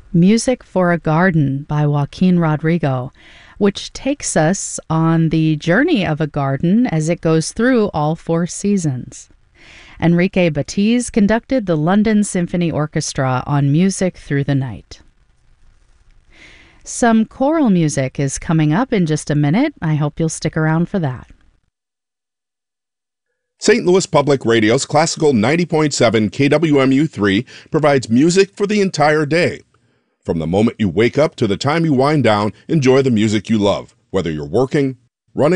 Music for a Garden by Joaquin Rodrigo, which takes us on the journey of a garden as it goes through all four seasons. Enrique Batiz conducted the London Symphony Orchestra on Music Through the Night. Some choral music is coming up in just a minute. I hope you'll stick around for that. St. Louis Public Radio's Classical 90.7 KWMU3 provides music for the entire day. From the moment you wake up to the time you wind down, enjoy the music you love, whether you're working,